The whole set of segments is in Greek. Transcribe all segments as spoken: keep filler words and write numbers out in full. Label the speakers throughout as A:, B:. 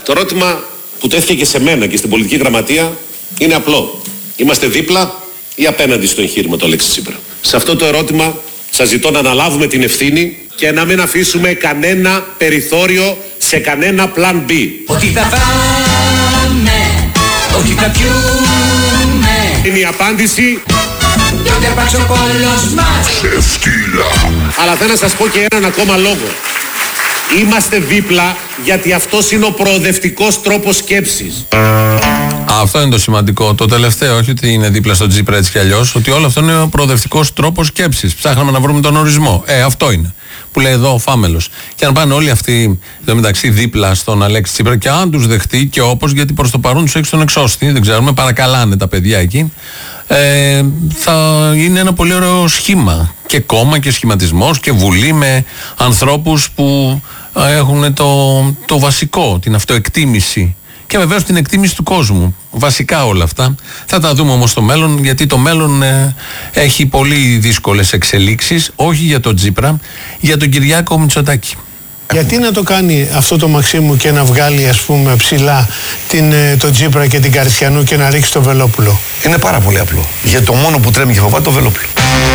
A: Το ερώτημα που τέθηκε και σε μένα και στην πολιτική γραμματεία είναι απλό. Είμαστε δίπλα ή απέναντι στο εγχείρημα του Αλέξη Τσίπρα? Σε αυτό το ερώτημα σας ζητώ να αναλάβουμε την ευθύνη και να μην αφήσουμε κανένα περιθώριο σε κανένα πλάν B.
B: Ότι θα πάμε, ότι θα πιούμε.
A: Είναι η απάντηση.
B: Και ούτε αρπάξει ο κόλλος μας.
C: Ξεφτύλα.
A: Αλλά θέλω να σας πω και έναν ακόμα λόγο. Είμαστε δίπλα γιατί αυτός είναι ο προοδευτικός τρόπος σκέψης.
D: Αυτό είναι το σημαντικό. Το τελευταίο, όχι ότι είναι δίπλα στο Τσίπρα έτσι κι αλλιώς, ότι όλο αυτό είναι ο προοδευτικός τρόπος σκέψης. Ψάχναμε να βρούμε τον ορισμό. Ε, αυτό είναι. Που λέει εδώ ο Φάμελος. Και αν πάνε όλοι αυτοί εδώ μεταξύ δίπλα στον Αλέξη Τσίπρα και αν τους δεχτεί και όπως, γιατί προς το παρόν τους έχει στον εξώστη, δεν ξέρουμε, παρακαλάνε τα παιδιά εκεί. Ε, θα είναι ένα πολύ ωραίο σχήμα. Και κόμμα και σχηματισμός και βουλή με ανθρώπους που έχουν το, το βασικό, την αυτοεκτίμηση. Και βεβαίως την εκτίμηση του κόσμου. Βασικά όλα αυτά. Θα τα δούμε όμως στο μέλλον, γιατί το μέλλον ε, έχει πολύ δύσκολες εξελίξεις, όχι για τον Τσίπρα, για τον Κυριάκο Μητσοτάκη.
E: Γιατί να το κάνει αυτό το Μαξίμου και να βγάλει, ας πούμε, ψηλά την, τον Τσίπρα και την Καριστιανού και να ρίξει το Βελόπουλο?
F: Είναι πάρα πολύ απλό. Γιατί το μόνο που τρέμει και φοβάται το Βελόπουλο.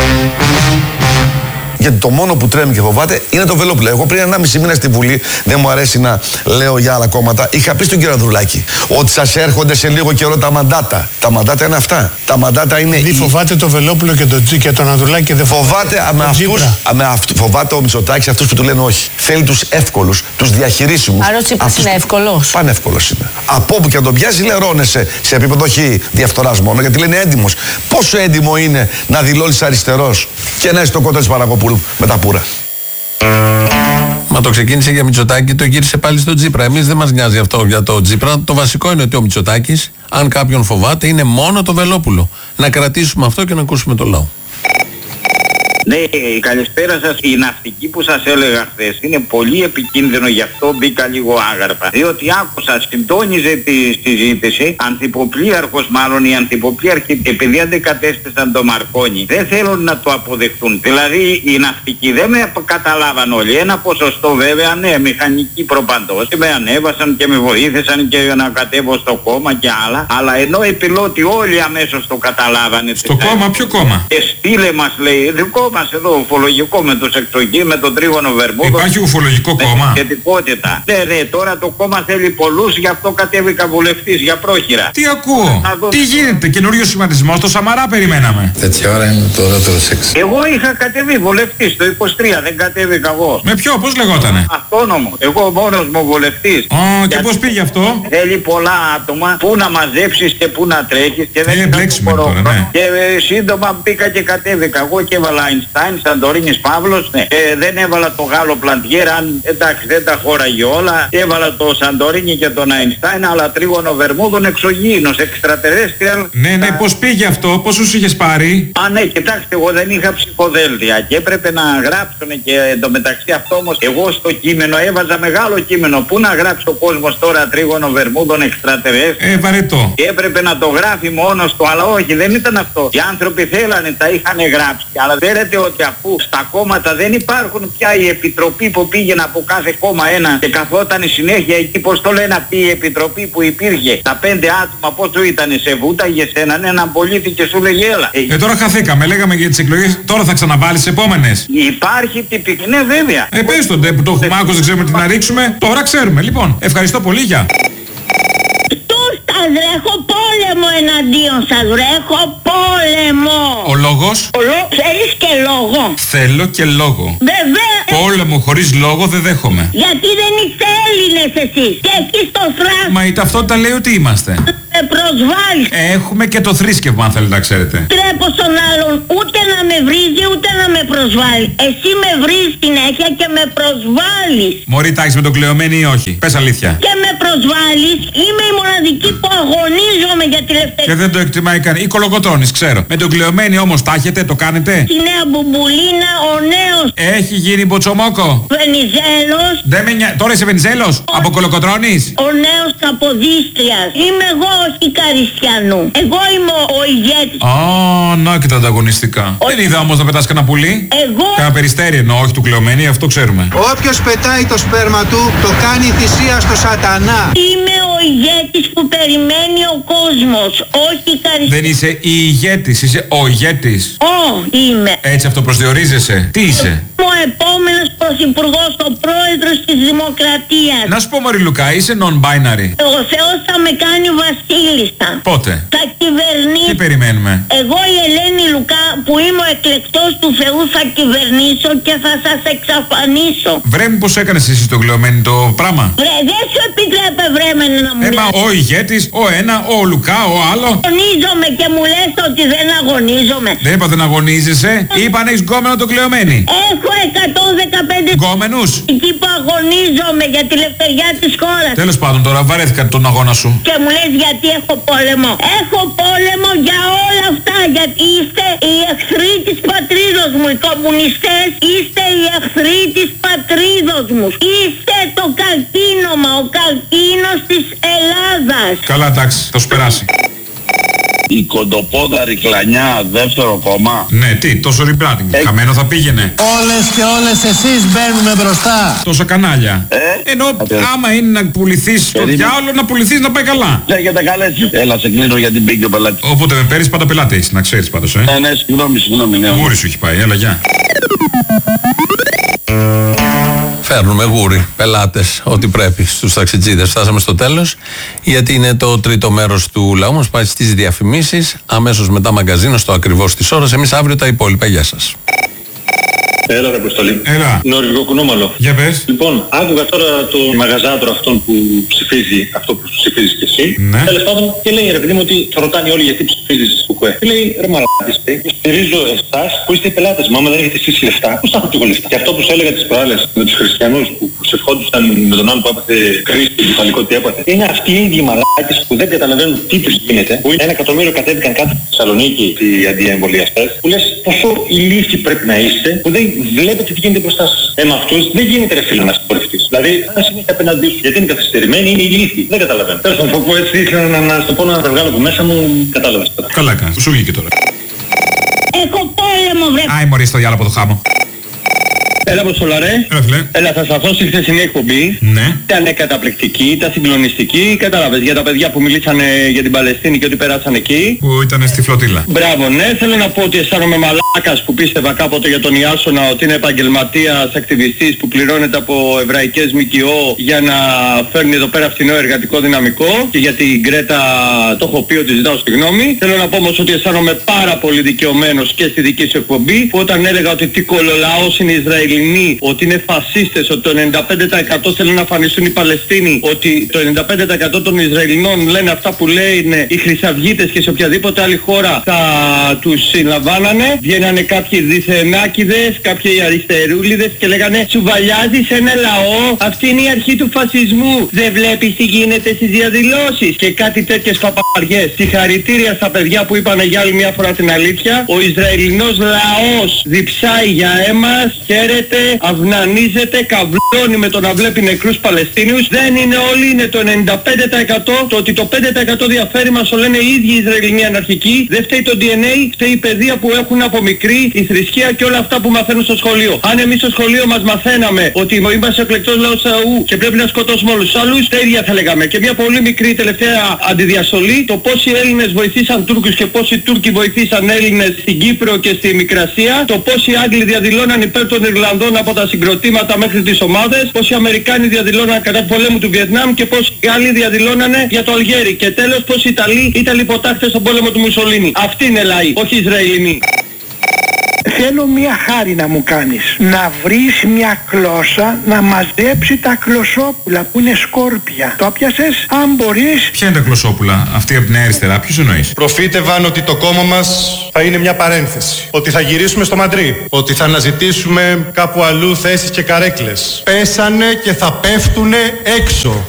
F: Γιατί το μόνο που τρέμει και φοβάται είναι το Βελόπουλο. Εγώ πριν ενάμιση μήνα στη Βουλή, δεν μου αρέσει να λέω για άλλα κόμματα, είχα πει στον κύριο Ανδρουλάκη ότι σας έρχονται σε λίγο καιρό τα μαντάτα. Τα μαντάτα είναι αυτά. Τα μαντάτα είναι.
E: Δηλαδή φοβάται το Βελόπουλο και τον, και τον Ανδρουλάκη και δεν
F: φοβάται. Με αυτούς, με αυτού, φοβάται ο Μητσοτάκης αυτούς που του λένε όχι. Θέλει τους εύκολους, τους διαχειρίσιμους.
G: Άρα ο Τσίπρας είναι εύκολος.
F: Πανεύκολος είναι. Από όπου και αν τον πιάσει, λερώνεσαι σε επίπεδο όχι διαφθοράς μόνο, γιατί λένε έντιμος. Πόσο έντιμο είναι να δηλώνεις αριστερός και να είσαι το κόντρα της Παρακοπούλου με τα πουρα.
D: Μα το ξεκίνησε για Μητσοτάκη και το γύρισε πάλι στο Τσίπρα. Εμείς δεν μας νοιάζει αυτό για το Τσίπρα. Το βασικό είναι ότι ο Μητσοτάκης, αν κάποιον φοβάται, είναι μόνο το Βελόπουλο. Να κρατήσουμε αυτό και να ακούσουμε το λαό.
H: Ναι, καλησπέρα σας. Η ναυτική που σας έλεγα χθες είναι πολύ επικίνδυνο, γι' αυτό μπήκα λίγο άγαρπα. Διότι άκουσα, συντόνιζε τη συζήτηση, ανθυποπλοίαρχος μάλλον, οι ανθυποπλοίαρχοι, επειδή αντεκατέστησαν το Μαρκόνι, δεν θέλουν να το αποδεχτούν. Δηλαδή οι ναυτικοί δεν με καταλάβαν όλοι. Ένα ποσοστό βέβαια, ναι, μηχανικοί προπαντός, με ανέβασαν και με βοήθησαν και να κατέβω στο κόμμα και άλλα. Αλλά ενώ οι πιλότοι όλοι αμέσως το καταλάβανε.
I: Στο κόμμα, ποιο κόμμα?
H: Και στείλε μας, λέει, δικό μας εδώ ουφολογικό με τους εξωγείς, με τον τρίγωνο Βερμούδο.
I: Υπάρχει ουφολογικό κόμμα?
H: Σχετικότητα. Ναι, ναι, τώρα το κόμμα θέλει πολλούς, γι' αυτό κατέβηκα βουλευτής για πρόχειρα.
I: Τι ακούω? Τι γίνεται, καινούριο σχηματισμό, το Σαμαρά περιμέναμε.
J: Τέτοια ώρα είναι το δεύτερο σεξ.
H: Εγώ είχα κατεβεί βουλευτής το είκοσι τρία, δεν κατέβηκα εγώ.
I: Με ποιο, πώς λεγότανε?
H: Αυτόνομο. Εγώ μόνος μου βουλευτής.
I: Ω, και πώς πήγε αυτό?
H: Θέλει πολλά άτομα, πού να μαζέψεις και πού να τρέχεις και δεν
I: είναι τώρα, ναι.
H: Και ε, σύντομα μπήκα και κατέβηκα εγώ και έβαλα Αϊνστάιν, Σαντορίνης Παύλος, ναι. Ε, δεν έβαλα το Γάλλο Πλαντιέρα, αν εντάξει δεν τα χώραγε όλα. Έβαλα το Σαντορίνη και τον Αϊνστάιν, αλλά τρίγωνο Βερμούδων εξωγήινος, εξτρατερέστριαλ.
I: Ναι, ναι, πώς πήγε αυτό, πόσους είχες πάρει?
H: Α, ναι, κοιτάξτε, εγώ δεν είχα ψηφοδέλτια και έπρεπε να γράψουν και εντωμεταξύ αυτό όμως, εγώ στο κείμενο έβαζα μεγάλο κείμενο. Πού να γράψει ο κόσμος τώρα τρίγωνο Βερμούδων εξτρατερέστριαλ?
I: Ε, βαρετό.
H: Και έπρεπε να το γράφει μόνος του, αλλά όχι, δεν ήταν αυτό. Οι άνθρωποι θέλανε, τα είχαν γράψει. Αλλά ξέρετε ότι αφού στα κόμματα δεν υπάρχουν πια η επιτροπή που πήγαινε από κάθε κόμμα ένα και καθόταν συνέχεια εκεί, πώς το λένε αυτή η επιτροπή που υπήρχε, τα πέντε άτομα πόσο ήταν, σε βούταγε σε έναν έναν πολίτη και σου λέγε έλα.
I: Ε, τώρα χαθήκαμε, λέγαμε για τις εκλογές, τώρα θα ξαναβάλεις τις επόμενες.
H: Υπάρχει τυπική, ναι βέβαια.
I: Ε, πες τον που το έχουμε άκουσει, δεν ξέρουμε τι να ρίξουμε, τώρα ξέρουμε. Λοιπόν, ευχαριστώ πολύ, γεια.
K: Σας βρέχω πόλεμο εναντίον σας, βρέχω πόλεμο.
I: Ο λόγος?
K: Ο λόγος, θέλεις και λόγο?
I: Θέλω και λόγο.
K: Βεβαίως.
I: Πόλεμο χωρίς λόγο δεν δέχομαι.
K: Γιατί δεν είστε Έλληνες εσείς και εκεί στο θράσο.
I: Μα η ταυτότητα λέει ότι είμαστε.
K: Με προσβάλλεις.
I: Έχουμε και το θρήσκευμα αν θέλετε να ξέρετε.
K: Τρέπω στον άλλον ούτε να με βρίζει ούτε να με προσβάλλει. Εσύ με βρίζεις συνέχεια και με προσβάλλεις.
I: Μωρή, τα έχεις με τον κλεωμένη ή όχι? Πες αλήθεια.
K: Και με προσβάλλεις. Είμαι η μοναδική που αγωνίζομαι για τη ελευθερία.
I: Και δεν το εκτιμάει κανείς. Ή κολοκοτρώνης, ξέρω. Με τον κλεωμένη όμως τα έχετε, το κάνετε?
K: Τη νέα μπουμπουλίνα, ο νέος.
I: Έχει γίνει μποτσομόκο.
K: Βενιζέλος.
I: Δεν με νοιάζει. Τώρα είσαι Βενιζέλος? Ο... Από κολοκοτρώνης.
K: Ο νέος Καποδίστριας. Είμαι εγώ, όχι Καριστιανού. Εγώ είμαι ο ηγέτης.
I: Α, να και τα ανταγωνιστικά. Ο... Δεν είδα όμως να πετάς κανένα πουλί.
K: Εγώ.
I: Κανένα περιστέρι εννοώ, όχι του κλεωμένη, αυτό ξέρουμε.
L: Όποιος πετάει το σπέρμα του, το κάνει θυσία στο σατανά.
K: Είμαι ο ηγέτης που περιμένει ο κόσμος, όχι η καριστή.
I: Δεν είσαι η ηγέτης, είσαι ο ηγέτης.
K: Ω, είμαι.
I: Έτσι αυτοπροσδιορίζεσαι. Τι είσαι?
K: Ο επόμενος πρωθυπουργός, ο πρόεδρος της Δημοκρατίας.
I: Να σου πω Μωρή Λουκά, είσαι non-binary.
K: Ο Θεός θα με κάνει βασίλισσα.
I: Πότε?
K: Θα κυβερνήσω.
I: Τι περιμένουμε?
K: Εγώ η Ελένη Λουκά που είμαι ο εκλεκτός του Θεού θα κυβερνήσω και θα σας εξαφανίσω.
I: Βρέ μου πως έκανες εσύ το κλεωμένο το πράγμα.
K: Βρε, δεν σου επιτρέπε βρέμενε να μου
I: Έμα
K: λες.
I: ο ηγέτης, ο ένα, ο Λουκά, ο άλλο.
K: Αγωνίζομαι και μου λες ότι δεν αγωνίζομαι.
I: Δεν είπα δεν αγωνίζεσαι, είπα αν έχεις γκόμενο το κλεωμένη.
K: Έχω εκατόν δεκαπέντε
I: Γκόμενους.
K: εκεί που αγωνίζομαι για τη λευτεριά της χώρας.
I: Τέλος πάντων τώρα βαρέθηκα τον αγώνα σου.
K: Και μου λες γιατί έχω πόλεμο. Έχω πόλεμο για όλα αυτά. Γιατί είστε οι εχθροί της πατρίδος μου. Οι κομμουνιστές είστε οι εχθροί της πατρίδος μου. Είστε το καρκίνωμα, ο καρκίνος της Ελλάδας.
I: Καλά εντάξει, θα σου περάσει.
C: Η κοντοπόδαρη κλανιά δεύτερο κόμμα.
I: Ναι, τι, τόσο rebranding. Ε... Χαμένο θα πήγαινε.
G: Όλες και όλες εσείς μπαίνουμε μπροστά.
I: Τόσα κανάλια.
C: Ε?
I: Ενώ ε... άμα είναι να πουληθείς στο διάολο, να πουληθείς να πάει καλά.
C: Λέγεται καλές. Έλα, σε κλείνω γιατί μπήκε ο πελάτης.
I: Όποτε με παίρνεις πάντα πελάτη έχεις, να ξέρεις πάντως, ε.
C: Ναι, ναι, συγγνώμη, συγγνώμη. Ναι.
I: Γούρι σου έχει πάει, έλα, γεια.
D: Φέρνουμε γούρι, πελάτες, ό,τι πρέπει στους ταξιτζίδες. Φτάσαμε στο τέλος, γιατί είναι το τρίτο μέρος του λαού μας. Πάει στις διαφημίσεις, αμέσως μετά μαγκαζίνο, στο ακριβώς της ώρας. Εμείς αύριο τα υπόλοιπα. Γεια σας.
L: Έλα ρε Αποστολή.
I: Έλα.
L: Νορβηγό κουνούμαλο.
I: Για πες.
L: Λοιπόν, άκουγα τώρα το μαγαζάτρο αυτόν που ψηφίζει αυτό που ψηφίζεις και εσύ.
I: Ναι.
L: Τέλος πάντων και λέει ρε παιδί μου ότι θα ρωτάνε όλοι γιατί ψηφίζεις κουκουέ. Και λέει ρε μαλάκες, στηρίζω εσάς που είστε οι πελάτες μου. Άμα δεν έχετε εσείς λεφτά, πώς θα έχω και εγώ λεφτά. Και αυτό που σου έλεγα τις προάλλες με τους χριστιανούς που προσευχόντουσαν με τον άλλο που έπαθε κρίση, το κεφαλικό τι έπαθε. Είναι αυτοί οι ίδιοι μαλάκες που δεν καταλαβαίνουν τι τους γίνεται. Που ένα εκατομμύριο κατέβηκαν κάτω στη Θεσσαλονίκη οι αντιεμβολιαστές. Που λες πόσο ηλίθιοι πρέπει να είστε που δεν βλέπετε τι γίνεται μπροστά σας. Ε, με αυτούς δεν γίνεται ρε φίλο να συγχωρευτείς. Δηλαδή, αν συνέχεια απέναντί σου, γιατί είναι καθυστερημένοι, είναι ηλίθιοι. Δεν καταλαβαίνω. Τέλος πάντων, πω έτσι, ήθελα να, να στο πω να τα βγάλω από μέσα μου, κατάλαβες τώρα.
I: Καλά κάνεις, σου βγήκε τώρα.
K: Έχω πόλεμο βρε.
I: Άι μωρή στο διάλογο από το χάμο.
L: Έλα Αποστολαρέ.
I: Έλα φίλε.
L: Έλα, θα σταθώ στη χθεσινή εκπομπή.
I: Ναι.
L: Ήταν καταπληκτική, ήταν συγκλονιστική. Κατάλαβες για τα παιδιά που μιλήσανε για την Παλαιστίνη και ότι περάσαν εκεί.
I: Που ήταν στη φλωτήλα.
L: Μπράβο, ναι. Θέλω να πω ότι αισθάνομαι μαλάκας που πίστευα κάποτε για τον Ιάσονα ότι είναι επαγγελματίας, ακτιβιστής που πληρώνεται από εβραϊκές ΜΚΟ για να φέρνει εδώ πέρα φθηνό εργατικό δυναμικό. Και για την Γκρέτα το έχω πει ότι ζητάω συγγνώμη. Θέλω να πω όμως ότι αισθάνομαι πάρα πολύ δικαιωμένος και στη δική σου εκπομπή που όταν έλεγα ότι τι κολολαός είναι Ισραηλινή, ότι είναι φασίστες, ότι το ενενήντα πέντε τοις εκατό θέλουν να φανιστούν οι Παλαιστίνοι, ότι το ενενήντα πέντε τοις εκατό των Ισραηλινών λένε αυτά που λένε οι Χρυσαυγίτες και σε οποιαδήποτε άλλη χώρα θα τους συλλαμβάνανε. Βγαίνανε κάποιοι διθενάκηδες, κάποιοι αριστερούλιδες και λέγανε «Τσουβαλιάζεις ένα λαό, αυτή είναι η αρχή του φασισμού, δεν βλέπεις τι γίνεται στις διαδηλώσεις» και κάτι τέτοιες παπαριές. Συγχαρητήρια στα παιδιά που είπανε για άλλη μια φορά την αλήθεια. Ο Ισραηλινός λαός διψάει για αίμα, χαίρεται, αυνανίζεται, καβλώνει με το να βλέπει νεκρούς Παλαιστίνιους. Δεν είναι όλοι, είναι το ενενήντα πέντε τοις εκατό. Το ότι το πέντε τοις εκατό διαφέρει μας το λένε οι ίδιοι οι Ισραηλινοί αναρχικοί. Δεν φταίει το ντι εν έι, φταίει η παιδεία που έχουν από μικρή, η θρησκεία και όλα αυτά που μαθαίνουν στο σχολείο. Αν εμείς στο σχολείο μας μαθαίναμε ότι είμαστε εκλεκτός λαός Θεού και πρέπει να σκοτώσουμε όλους τους άλλους, τα ίδια θα λέγαμε. Και μια πολύ μικρή τελευταία αντιδιαστολή, το πόσοι Έλληνες βοηθήσαν Τούρκους και πόσοι Τούρκοι βοηθήσαν Έλληνες στην Κύπρο και στη Μικρασία, το πόσοι Άγγλοι διαδηλώναν υπέρ των Ιρλανδών από τα συγκροτήματα μέχρι τις ομάδες, πόσοι Αμερικάνοι διαδηλώναν κατά του πολέμου του Βιετνάμ και πόσοι Γάλλοι διαδηλώνανε για το Αλγέρι. Και τέλος πόσοι Ιταλοί ήταν υποτάχτες στον πόλεμο του Μουσολίνη. Αυτοί είναι λαοί, όχι Ισραηλινοί.
M: Θέλω μια χάρη να μου κάνεις. Να βρεις μια κλώσσα να μαζέψει τα κλωσόπουλα που είναι σκόρπια. Το πιάσες, αν μπορείς.
I: Ποια είναι τα κλωσόπουλα, αυτή από την αριστερά, ποιος εννοείς?
N: Προφήτευαν ότι το κόμμα μας θα είναι μια παρένθεση. Ότι θα γυρίσουμε στο Μαντρί. Ότι θα αναζητήσουμε κάπου αλλού θέσεις και καρέκλες. Πέσανε και θα πέφτουνε έξω.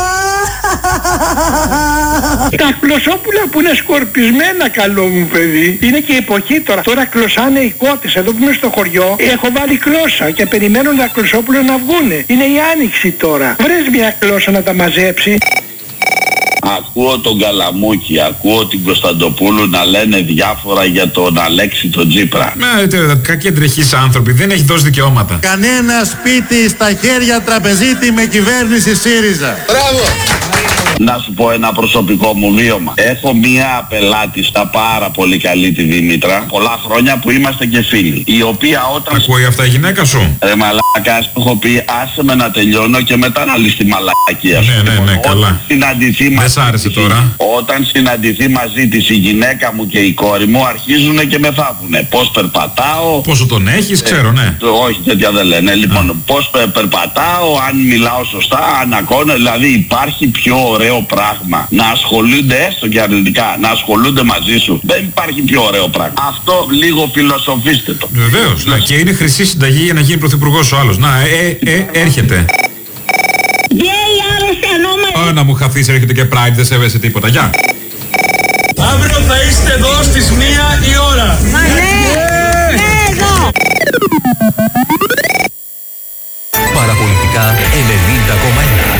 M: Τα κλωσόπουλα που είναι σκορπισμένα, καλό μου παιδί. Είναι και η εποχή τώρα. Τώρα κλωσάνε οι κότες. Εδώ που είμαι στο χωριό έχω βάλει κλώσσα και περιμένουν τα κλωσόπουλα να βγούνε. Είναι η άνοιξη τώρα. Βρες μια κλώσσα να τα μαζέψει.
C: Ακούω τον Καλαμούκη, ακούω την Κωνσταντοπούλου να λένε διάφορα για τον Αλέξη τον Τσίπρα.
I: Ναι, κακοί εντρεχείς άνθρωποι, δεν έχει δώσει δικαιώματα.
G: Κανένα σπίτι στα χέρια τραπεζίτη με κυβέρνηση ΣΥΡΙΖΑ.
F: Μπράβο!
C: Να σου πω ένα προσωπικό μου βίωμα. Έχω μία πελάτη στα πάρα πολύ καλή, τη Δήμητρα, πολλά χρόνια που είμαστε και φίλοι. Η οποία όταν...
I: Ακούει αυτά η γυναίκα σου?
C: Ρε μαλάκα, σου έχω πει άσε με να τελειώνω και μετά να λύσει τη μαλακία σου.
I: Ναι, ναι, ναι, καλά.
C: Δεν
I: σ' άρεσε τώρα.
C: Όταν συναντηθεί μαζί της η γυναίκα μου και η κόρη μου, αρχίζουν και με θάβουνε. Πώς περπατάω.
I: Πόσο τον έχεις, ε, ξέρω, ναι.
C: Όχι, τέτοια δεν λένε. Λοιπόν, Α. πώς πε, περπατάω, αν μιλάω σωστά, αν ακώνω. Δηλαδή υπάρχει πιο ωραίο πράγμα να ασχολούνται, έστω και αρνητικά, να ασχολούνται μαζί σου. Δεν υπάρχει πιο ωραίο πράγμα. Αυτό λίγο φιλοσοφήστε το.
I: Βεβαίως. Ναι. Και είναι χρυσή συνταγή για να γίνει πρωθυπουργός ο άλλος. Να, ε, ε, έρχεται. Ω, να μου χαθείς, έρχεται και Pride, δεν σέβεσαι τίποτα. Γεια.
B: Αύριο θα είστε εδώ στις μία η ώρα.
K: Μα ναι, ναι, εδώ.
O: Παραπολιτικά ενενήντα κόμμα ένα.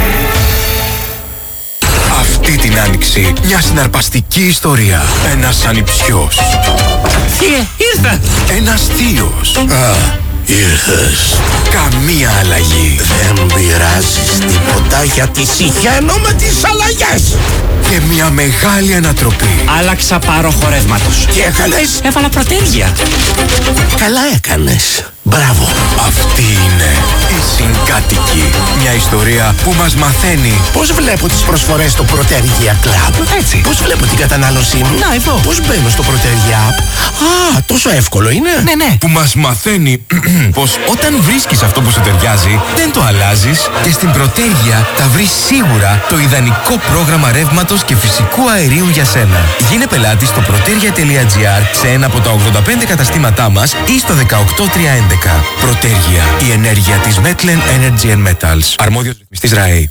O: Αυτή την άνοιξη μια συναρπαστική ιστορία. Ένας ανιψιός.
B: Θεία, ήρθα.
O: Ένας θείος.
P: Α, ήρθες.
O: Καμία αλλαγή.
P: Δεν πειράζεις τίποτα γιατί συχαίνω με τις αλλαγές.
O: Και μια μεγάλη ανατροπή.
P: Άλλαξα πάρο χορεύματος. Τι έκανες?
B: Έβαλα πρωτέργεια.
P: Καλά έκανες. Μπράβο.
O: Αυτή είναι η Συγκάτοικοι. Μια ιστορία που μας μαθαίνει
P: πώς βλέπω τις προσφορές στο Πρωτέργεια Club.
O: Έτσι.
P: Πώς βλέπω την κατανάλωσή μου.
B: Να, εδώ.
P: Πώς μπαίνω στο Πρωτέργεια App. Α, τόσο εύκολο είναι.
B: Ναι, ναι.
O: Που μας μαθαίνει πως όταν βρίσκεις αυτό που σου ταιριάζει, δεν το αλλάζεις και στην Πρωτέργεια θα βρεις σίγουρα το ιδανικό πρόγραμμα ρεύματος και φυσικού αερίου για σένα. Γίνε πελάτη στο protergia.gr σε ένα από τα ογδόντα πέντε καταστήματά μας ή στο δεκαοκτώ τριακόσια έντεκα. Πρωτέργεια. Η ενέργεια της Metlen Energy and Metals. Αρμόδιος ρυθμιστής ΡΑΕ.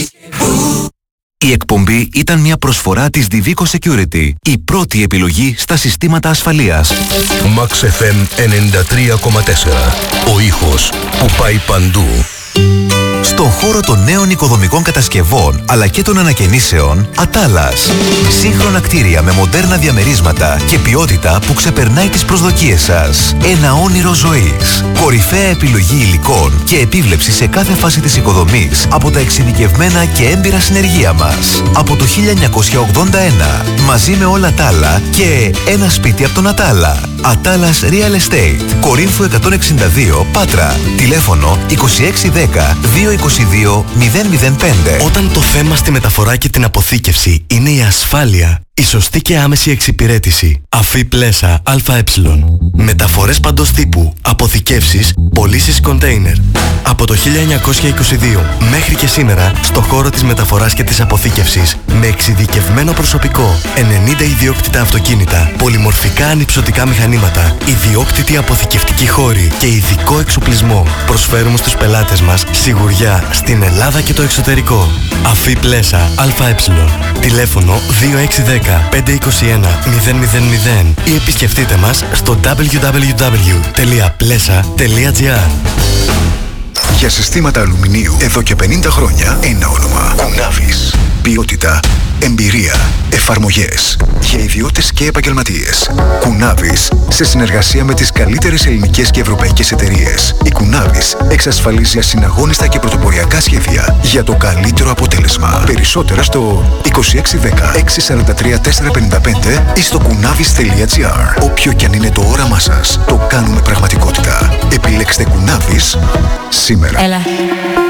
Q: Η εκπομπή ήταν μια προσφορά της Divico Security, η πρώτη επιλογή στα συστήματα ασφαλείας.
R: Max εφ εμ ενενήντα τρία κόμμα τέσσερα. Ο ήχος που πάει παντού.
Q: Στον χώρο των νέων οικοδομικών κατασκευών αλλά και των ανακαινήσεων, Ατάλας. Σύγχρονα κτίρια με μοντέρνα διαμερίσματα και ποιότητα που ξεπερνάει τις προσδοκίες σας. Ένα όνειρο ζωής. Κορυφαία επιλογή υλικών και επίβλεψη σε κάθε φάση της οικοδομής από τα εξειδικευμένα και έμπειρα συνεργεία μας. Από το χίλια εννιακόσια ογδόντα ένα, μαζί με όλα τα άλλα και ένα σπίτι από τον Ατάλα. Ατάλας Real Estate. Κορίνθου εκατόν εξήντα δύο, Πάτρα. Τηλέφωνο είκοσι έξι δέκα διακόσια είκοσι δύο μηδέν μηδέν πέντε.
S: Όταν το θέμα στη μεταφορά και την αποθήκευση είναι η ασφάλεια, η σωστή και άμεση εξυπηρέτηση. Αφή Πλέσα ΑΕ. Μεταφορές παντός τύπου, αποθηκεύσεις, πωλήσεις κοντέινερ. Από το χίλια εννιακόσια είκοσι δύο μέχρι και σήμερα, στο χώρο της μεταφοράς και της αποθήκευσης, με εξειδικευμένο προσωπικό, ενενήντα ιδιόκτητα αυτοκίνητα, πολυμορφικά ανυψωτικά μηχανήματα, ιδιόκτητη αποθηκευτική χώρη και ειδικό εξοπλισμό, προσφέρουμε στους πελάτες μας σιγουριά στην Ελλάδα και το εξωτερικό. Αφή Πλέσα ΑΕ. Τηλέφωνο δύο έξι δέκα πέντε είκοσι ένα μηδέν μηδέν μηδέν ή επισκεφτείτε μας στο ντάμπλιου ντάμπλιου ντάμπλιου τελεία πλέσα τελεία τζι άρ.
R: Για συστήματα αλουμινίου εδώ και πενήντα χρόνια ένα όνομα. Κουνάβης. Ποιότητα, εμπειρία, εφαρμογές για ιδιώτες και επαγγελματίες. Κουνάβης, σε συνεργασία με τις καλύτερες ελληνικές και ευρωπαϊκές εταιρείες. Η Κουνάβης εξασφαλίζει ασυναγώνιστα και πρωτοποριακά σχέδια για το καλύτερο αποτέλεσμα. Περισσότερα στο είκοσι έξι δέκα έξι σαράντα τρία τετρακόσια πενήντα πέντε ή στο κουνάβης τελεία τζι άρ. Όποιο κι αν είναι το όραμά σας, το κάνουμε πραγματικότητα. Επιλέξτε Κουνάβης σήμερα.
K: Έλα.